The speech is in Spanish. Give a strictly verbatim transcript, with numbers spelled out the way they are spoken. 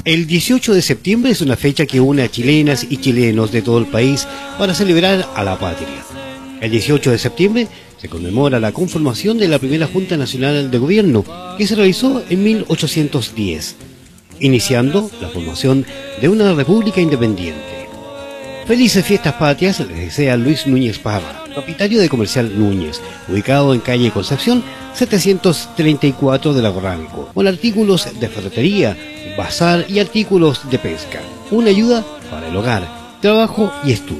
El dieciocho de septiembre es una fecha que une a chilenas y chilenos de todo el país para celebrar a la patria. El dieciocho de septiembre se conmemora la conformación de la primera Junta Nacional de Gobierno, que se realizó en mil ochocientos diez, iniciando la formación de una república independiente. Felices fiestas patrias les desea Luis Núñez Parra, propietario de Comercial Núñez, ubicado en calle Concepción setecientos treinta y cuatro de Lago Ranco, con artículos de ferretería, bazar y artículos de pesca. Una ayuda para el hogar, trabajo y estudio.